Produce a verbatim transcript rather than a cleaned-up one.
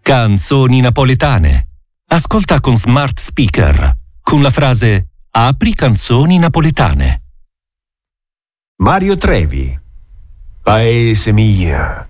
Canzoni napoletane. Ascolta con smart speaker con la frase "Apri canzoni napoletane". Mario Trevi. Paese mio.